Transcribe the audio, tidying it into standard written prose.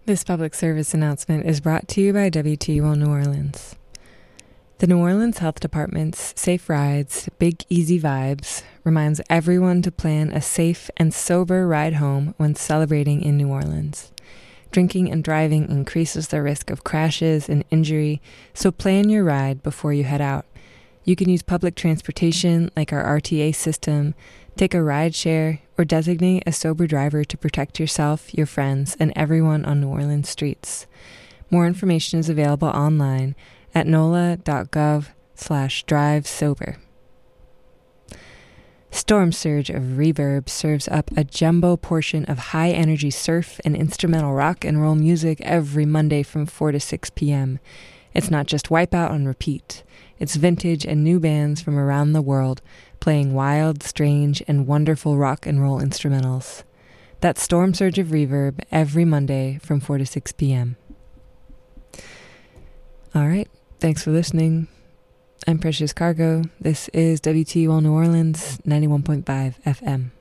This public service announcement is brought to you by WTUL New Orleans. The New Orleans Health Department's Safe Rides, Big Easy Vibes reminds everyone to plan a safe and sober ride home when celebrating in New Orleans. Drinking and driving increases the risk of crashes and injury, so plan your ride before you head out. You can use public transportation like our RTA system, take a ride share, or designate a sober driver to protect yourself, your friends, and everyone on New Orleans streets. More information is available online at nola.gov/drivesober. Storm Surge of Reverb serves up a jumbo portion of high-energy surf and instrumental rock and roll music every Monday from 4 to 6 p.m. It's not just Wipeout on repeat. It's vintage and new bands from around the world playing wild, strange, and wonderful rock and roll instrumentals. That's Storm Surge of Reverb every Monday from 4 to 6 p.m. All right, thanks for listening. I'm Precious Cargo. This is WTUL New Orleans, 91.5 FM.